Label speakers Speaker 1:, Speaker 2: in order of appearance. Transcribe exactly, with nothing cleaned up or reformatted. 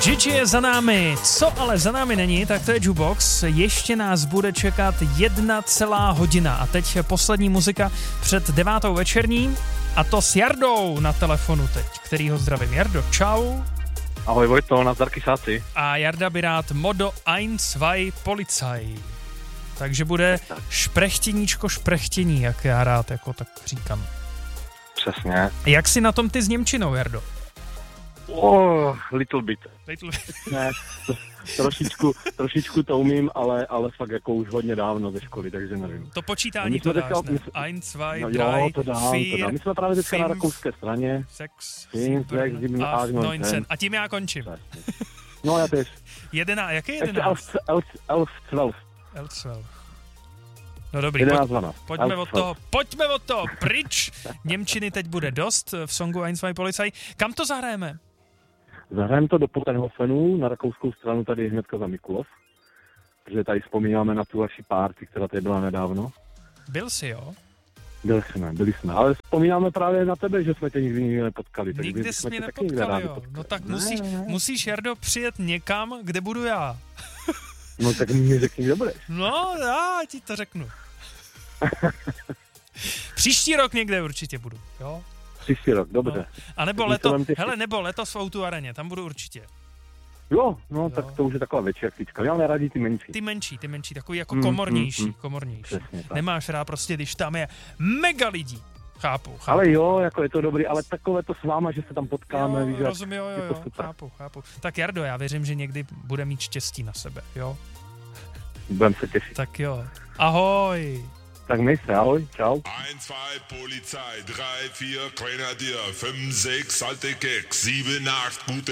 Speaker 1: Gigi je za námi, co ale za námi není, tak to je Jukebox. Ještě nás bude čekat jedna celá hodina a teď poslední muzika před devátou večerní a to s Jardou na telefonu teď, který ho zdravím. Jardo, čau.
Speaker 2: Ahoj Vojto, nazdar kysáci.
Speaker 1: A Jarda by rád Modo eins zwei Polizei. Takže bude šprechtěníčko šprechtění, jak já rád jako tak říkám.
Speaker 2: Přesně.
Speaker 1: Jak jsi na tom ty s němčinou, Jardo?
Speaker 2: Oh, little bit.
Speaker 1: Little...
Speaker 2: Ne, to, trošičku, trošičku to umím, ale, ale fakt jako už hodně dávno ze školy, takže nevím.
Speaker 1: To počítání to dáš, ne? Eins, zwei,
Speaker 2: no,
Speaker 1: drei,
Speaker 2: jo, to dám,
Speaker 1: vier,
Speaker 2: to dám. My jsme právě teďka na rakouské straně.
Speaker 1: Sechs,
Speaker 2: sieben,
Speaker 1: sieben, acht, neunzehn. A tím já končím.
Speaker 2: No já tež.
Speaker 1: Jedená, jak je jedenáct?
Speaker 2: Ještě elf, elf, elf,
Speaker 1: elf. No dobrý,
Speaker 2: jedenáct,
Speaker 1: pojď,
Speaker 2: dvanáct.
Speaker 1: pojďme
Speaker 2: elf,
Speaker 1: od toho, pojďme od toho, pryč. Němčiny teď bude dost v songu eins, zwei Polizei. Kam to zahrajeme?
Speaker 2: Zahrajeme to do Potenhofenu, na rakouskou stranu tady hnedka za Mikulov, protože tady vzpomínáme na tu vaši party, která tady byla nedávno.
Speaker 1: Byl jsi, jo?
Speaker 2: Byli jsme, byli jsme, ale vzpomínáme právě na tebe, že jsme tě nikdy nikdy nepotkali.
Speaker 1: Nikdy jsi mě nepotkali, jo. No tak ne, musíš, ne, ne. musíš, Jardo, přijet někam, kde budu já.
Speaker 2: No tak mi řekni, kde budeš.
Speaker 1: No, já ti to řeknu. Příští rok někde určitě budu, jo?
Speaker 2: Příští rok, dobře.
Speaker 1: No. A nebo leto, hele, nebo letos v Outu Areně, tam budu určitě.
Speaker 2: Jo, no jo. Tak to už je taková větší aktička. Já neradí ty menší.
Speaker 1: Ty menší, ty menší, takový jako komornější, mm, mm, komornější. Přesně, nemáš rád prostě, když tam je mega lidí. Chápu, chápu.
Speaker 2: Ale jo, jako je to dobrý, ale takové to s váma, že se tam potkáme,
Speaker 1: jo,
Speaker 2: víš,
Speaker 1: rozumím, jo, jo, jo, chápu, chápu. Tak Jardo, já věřím, že někdy bude mít štěstí na sebe, jo?
Speaker 2: Budem se těšit.
Speaker 1: Tak jo, ahoj.
Speaker 2: Tak měj se, ahoj, čau.
Speaker 3: eins, zwei, Polizei, drei, vier, Grenadier, fünf, sechs, alte Keks, sieben, acht, gute